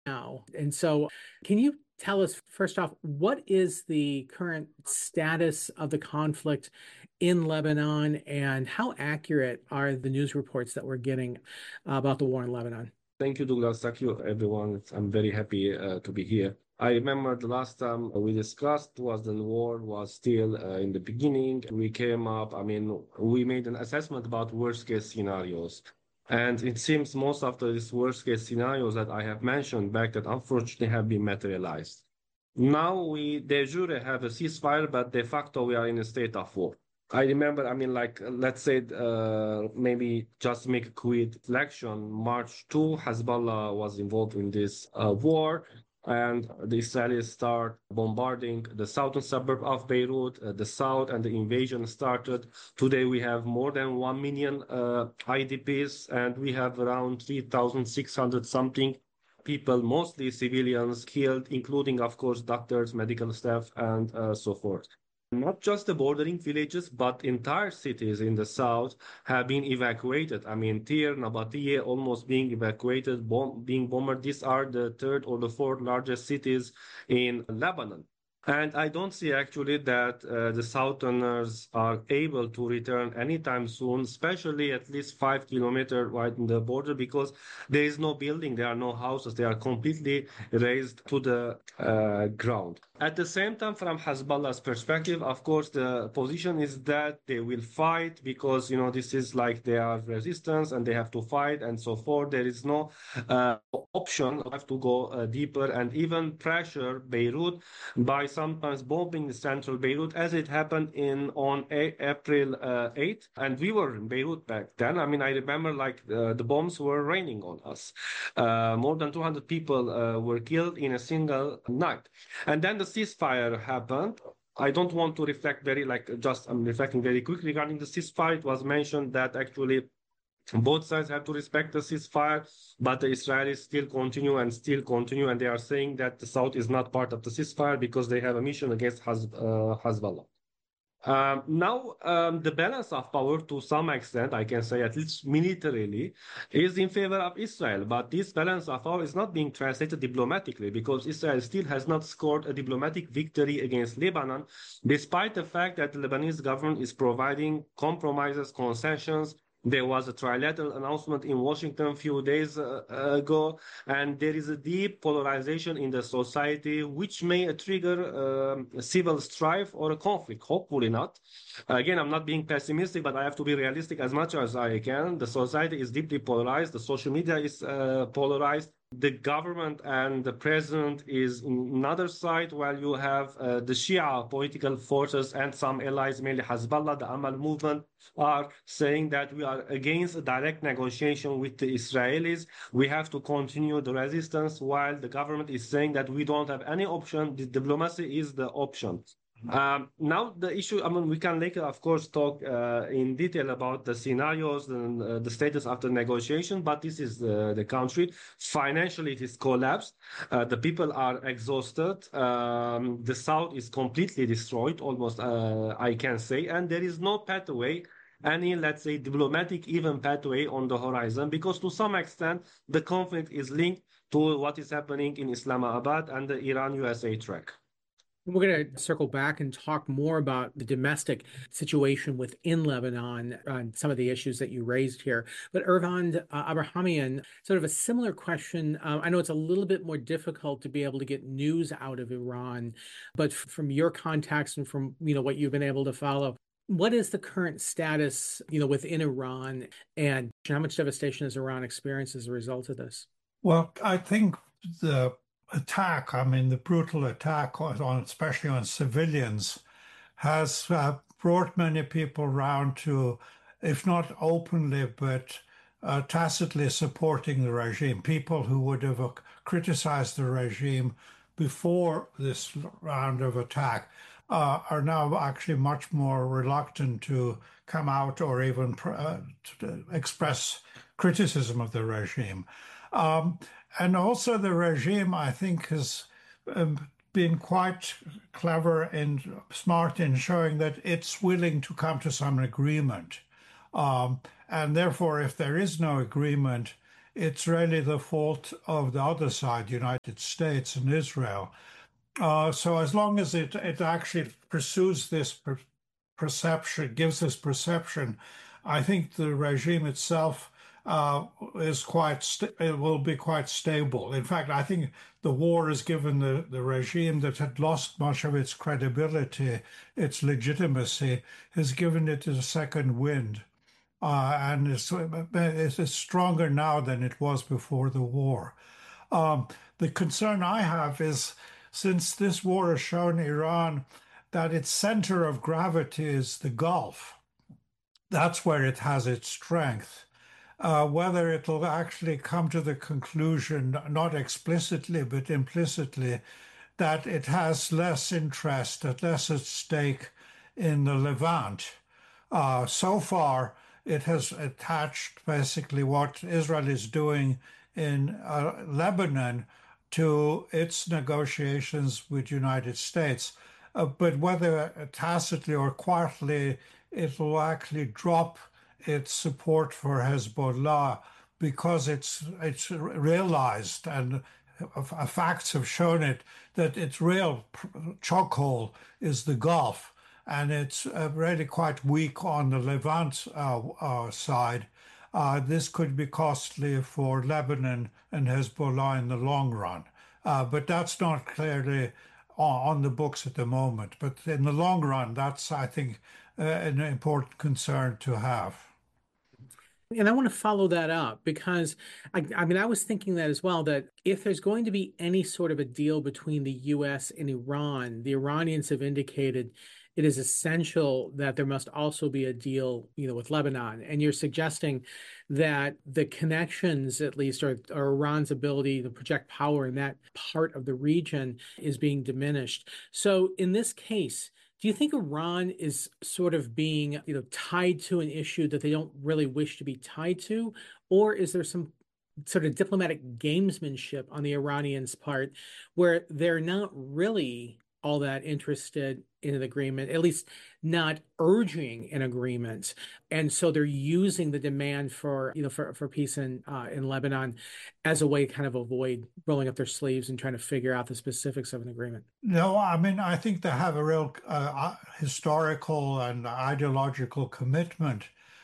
now. And so, can you tell us, first off, what is the current status of the conflict in Lebanon, and how accurate are the news reports that we're getting about the war in Lebanon? Thank you, Douglas. Thank you, everyone. I'm very happy to be here. I remember the last time we discussed was the war was still in the beginning. We came up, we made an assessment about worst case scenarios. And it seems most of these worst case scenarios that I have mentioned back that unfortunately have been materialized. Now we de jure have a ceasefire, but de facto we are in a state of war. I remember, let's say, maybe just make a quick reflection. March 2, Hezbollah was involved in this war, and the Israelis start bombarding the southern suburb of Beirut, the south, and the invasion started. Today we have more than 1 million IDPs, and we have around 3,600 something people, mostly civilians, killed, including, of course, doctors, medical staff, and so forth. Not just the bordering villages, but entire cities in the south have been evacuated. I mean, Tyre, Nabateeh almost being evacuated, being bombarded. These are the third or the fourth largest cities in Lebanon. And I don't see actually that the Southerners are able to return anytime soon, especially at least 5 kilometers right in the border, because there is no building, there are no houses, they are completely razed to the ground. At the same time, from Hezbollah's perspective, of course, the position is that they will fight because, this is like they are resistance and they have to fight and so forth. There is no option. Have to go deeper and even pressure Beirut by sometimes bombing the central Beirut, as it happened on April 8th. And we were in Beirut back then. I mean, I remember the bombs were raining on us. More than 200 people were killed in a single night. And then the ceasefire happened. I don't want to reflect I'm reflecting very quickly regarding the ceasefire. It was mentioned that actually both sides have to respect the ceasefire, but the Israelis still continue, and they are saying that the South is not part of the ceasefire because they have a mission against Hezbollah. Now, the balance of power, to some extent, I can say at least militarily, is in favor of Israel. But this balance of power is not being translated diplomatically because Israel still has not scored a diplomatic victory against Lebanon, despite the fact that the Lebanese government is providing compromises, concessions. There was a trilateral announcement in Washington a few days ago, and there is a deep polarization in the society, which may trigger a civil strife or a conflict. Hopefully not. Again, I'm not being pessimistic, but I have to be realistic as much as I can. The society is deeply polarized. The social media is polarized. The government and the president is on another side, while you have the Shia political forces and some allies, mainly Hezbollah, the Amal movement, are saying that we are against a direct negotiation with the Israelis. We have to continue the resistance, while the government is saying that we don't have any option. The diplomacy is the option. Now the issue, we can later, of course, talk in detail about the scenarios and the status of the negotiation, but this is the country. Financially, it is collapsed. The people are exhausted. The South is completely destroyed, almost, I can say, and there is no pathway, any, let's say, diplomatic even pathway on the horizon, because to some extent, the conflict is linked to what is happening in Islamabad and the Iran-USA track. We're going to circle back and talk more about the domestic situation within Lebanon and some of the issues that you raised here. But Ervand Abrahamian, sort of a similar question. I know it's a little bit more difficult to be able to get news out of Iran, but from your contacts and from what you've been able to follow, what is the current status within Iran, and how much devastation has Iran experienced as a result of this? Well, I think the attack, the brutal attack especially on civilians, has brought many people round to, if not openly, but tacitly supporting the regime. People who would have criticized the regime before this round of attack are now actually much more reluctant to come out or even to express criticism of the regime. And also the regime, I think, has been quite clever and smart in showing that it's willing to come to some agreement. And therefore, if there is no agreement, it's really the fault of the other side, the United States and Israel. So as long as it actually pursues this perception, gives this perception, I think the regime itself is it will be quite stable. In fact, I think the war has given the regime that had lost much of its credibility, its legitimacy, has given it a second wind. And it's stronger now than it was before the war. The concern I have is since this war has shown Iran that its center of gravity is the Gulf, that's where it has its strength. Whether it'll actually come to the conclusion, not explicitly but implicitly, that it has less interest, less at stake in the Levant. So far, it has attached basically what Israel is doing in Lebanon to its negotiations with the United States. But whether tacitly or quietly, it will actually drop its support for Hezbollah because it's realized and facts have shown it that its real chokehold is the Gulf, and it's really quite weak on the Levant side. This could be costly for Lebanon and Hezbollah in the long run, but that's not clearly on the books at the moment. But in the long run, that's, I think, an important concern to have. And I want to follow that up because I mean, I was thinking that as well, that if there's going to be any sort of a deal between the US and Iran, the Iranians have indicated it is essential that there must also be a deal, with Lebanon. And you're suggesting that the connections, at least, or Iran's ability to project power in that part of the region is being diminished. So in this case, do you think Iran is sort of being, tied to an issue that they don't really wish to be tied to? Or is there some sort of diplomatic gamesmanship on the Iranians' part where they're not really all that interested in an agreement, at least not urging an agreement, and so they're using the demand for for peace in Lebanon as a way to kind of avoid rolling up their sleeves and trying to figure out the specifics of an agreement? No, I mean, I think they have a real historical and ideological commitment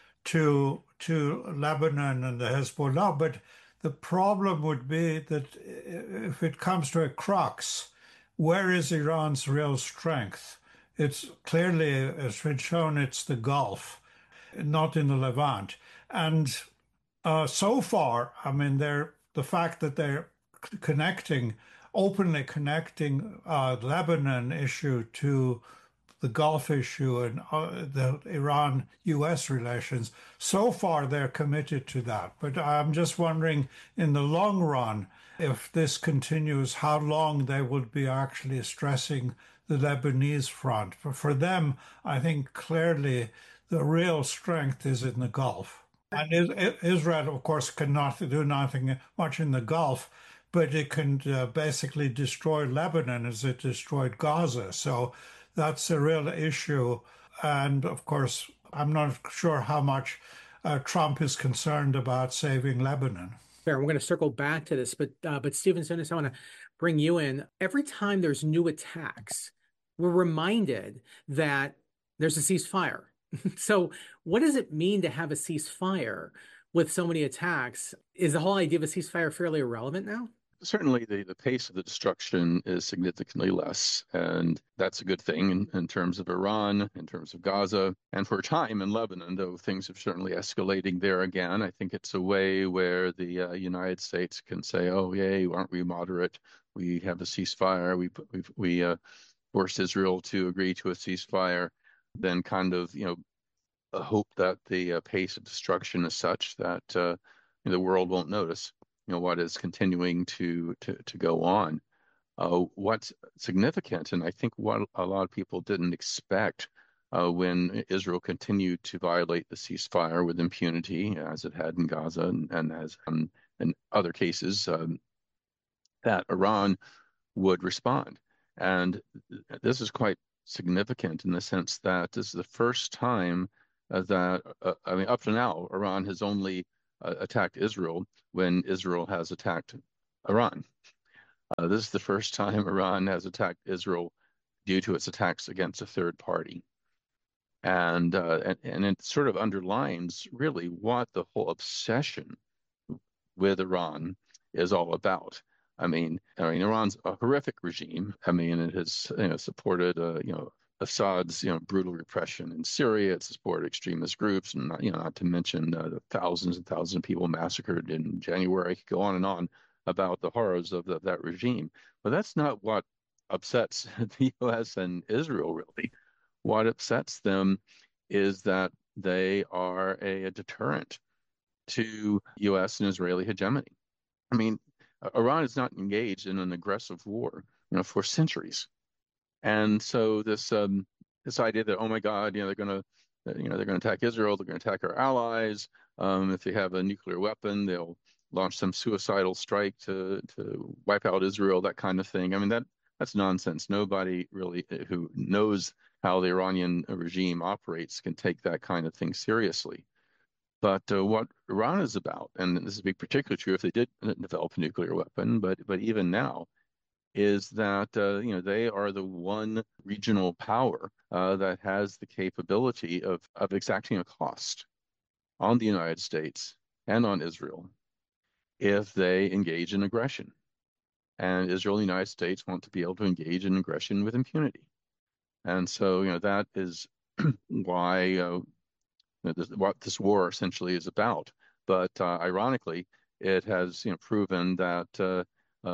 to Lebanon and the Hezbollah, but the problem would be that if it comes to a crux, where is Iran's real strength? It's clearly, as been shown, it's the Gulf, not in the Levant. And so far, I mean, the fact that they're openly connecting Lebanon issue to the Gulf issue and the Iran-US relations, so far they're committed to that. But I'm just wondering, in the long run, if this continues, how long they would be actually stressing the Lebanese front. For them, I think clearly the real strength is in the Gulf. And Israel, of course, cannot do nothing much in the Gulf, but it can basically destroy Lebanon as it destroyed Gaza. So that's a real issue. And of course, I'm not sure how much Trump is concerned about saving Lebanon. Fair. We're going to circle back to this, but Stephen Sundis, I want to bring you in. Every time there's new attacks, we're reminded that there's a ceasefire. So, what does it mean to have a ceasefire with so many attacks? Is the whole idea of a ceasefire fairly irrelevant now? Certainly, the pace of the destruction is significantly less, and that's a good thing in terms of Iran, in terms of Gaza, and for a time in Lebanon, though things have certainly escalating there again. I think it's a way where the United States can say, "Oh, yay, aren't we moderate? We have a ceasefire. We forced Israel to agree to a ceasefire." Then kind of hope that the pace of destruction is such that the world won't notice what is continuing to go on. What's significant, and I think what a lot of people didn't expect when Israel continued to violate the ceasefire with impunity, as it had in Gaza and as in other cases, that Iran would respond. And this is quite significant in the sense that this is the first time that, I mean, up to now, Iran has only attacked Israel when Israel has attacked Iran. This is the first time Iran has attacked Israel due to its attacks against a third party. And it sort of underlines really what the whole obsession with Iran is all about. I mean, Iran's a horrific regime. I mean, it has supported Assad's brutal repression in Syria. It's supported extremist groups, and not to mention the thousands and thousands of people massacred in January. I could go on and on about the horrors of that regime. But that's not what upsets the U.S. and Israel, really. What upsets them is that they are a deterrent to U.S. and Israeli hegemony. I mean, Iran is not engaged in an aggressive war, for centuries. And so this idea that, oh my God, they're going to attack Israel, they're going to attack our allies. If they have a nuclear weapon, they'll launch some suicidal strike to wipe out Israel, that kind of thing. I mean, that's nonsense. Nobody really who knows how the Iranian regime operates can take that kind of thing seriously. But what Iran is about, and this would be particularly true if they did develop a nuclear weapon, but even now, is that they are the one regional power that has the capability of exacting a cost on the United States and on Israel if they engage in aggression. And Israel and the United States want to be able to engage in aggression with impunity. And so, that is why what this war essentially is about. But ironically, it has proven that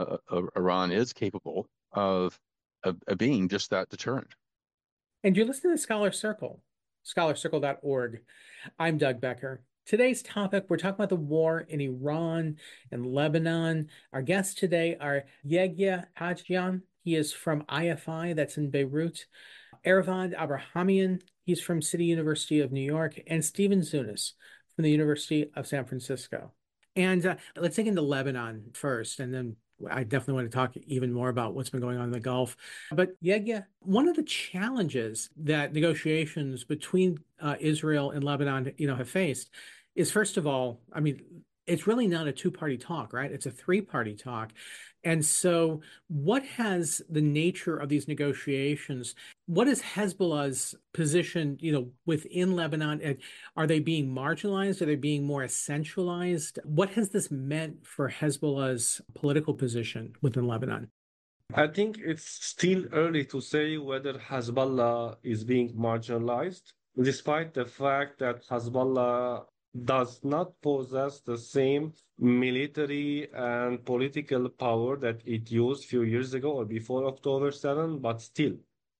Iran is capable of being just that deterrent. And you're listening to Scholar Circle, scholarcircle.org. I'm Doug Becker. Today's topic, we're talking about the war in Iran and Lebanon. Our guests today are Yegya Hajian. He is from IFI, that's in Beirut. Ervand Abrahamian, he's from City University of New York. And Stephen Zunes from the University of San Francisco. And let's dig into Lebanon first, and then I definitely want to talk even more about what's been going on in the Gulf. But Yegya, one of the challenges that negotiations between Israel and Lebanon, have faced is, first of all, I mean, it's really not a two-party talk, right? It's a three-party talk. And so what has the nature of these negotiations, what is Hezbollah's position, within Lebanon? Are they being marginalized? Are they being more essentialized? What has this meant for Hezbollah's political position within Lebanon? I think it's still early to say whether Hezbollah is being marginalized, despite the fact that Hezbollah does not possess the same military and political power that it used a few years ago or before October 7, but still,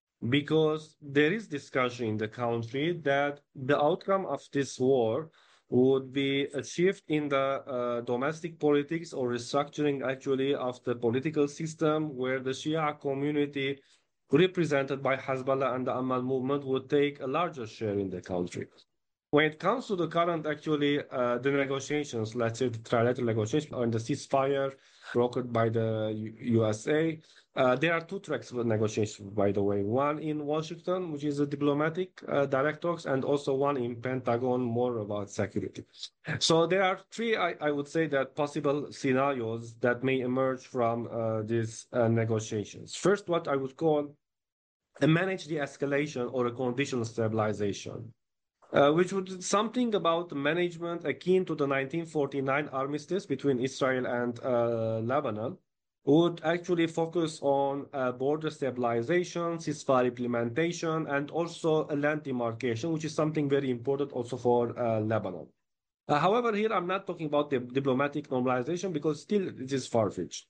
because there is discussion in the country that the outcome of this war would be a shift in the domestic politics or restructuring actually of the political system, where the Shia community represented by Hezbollah and the Amal movement would take a larger share in the country. When it comes to the current, the negotiations, let's say the trilateral negotiations and the ceasefire brokered by the USA, there are two tracks of negotiations, by the way. One in Washington, which is a diplomatic direct talks, and also one in Pentagon, more about security. So there are three, I would say, that possible scenarios that may emerge from these negotiations. First, what I would call a manage the escalation or a conditional stabilization. Which would something about management akin to the 1949 armistice between Israel and Lebanon, would actually focus on border stabilization, ceasefire implementation, and also a land demarcation, which is something very important also for Lebanon. However, here I'm not talking about the diplomatic normalization because still it is far-fetched.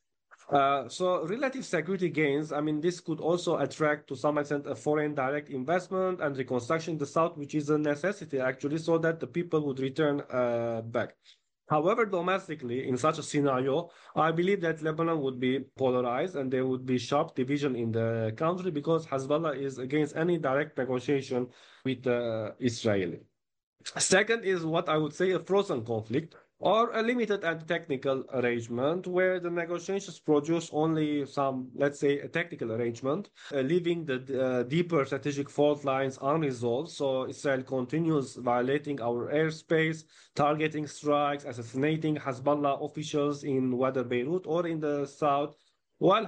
So relative security gains, I mean, this could also attract to some extent a foreign direct investment and reconstruction in the South, which is a necessity actually, so that the people would return back. However, domestically, in such a scenario, I believe that Lebanon would be polarized and there would be sharp division in the country because Hezbollah is against any direct negotiation with Israel. Second is what I would say a frozen conflict, or a limited and technical arrangement where the negotiations produce only some, let's say, a technical arrangement, leaving the deeper strategic fault lines unresolved. So Israel continues violating our airspace, targeting strikes, assassinating Hezbollah officials in whether Beirut or in the south, while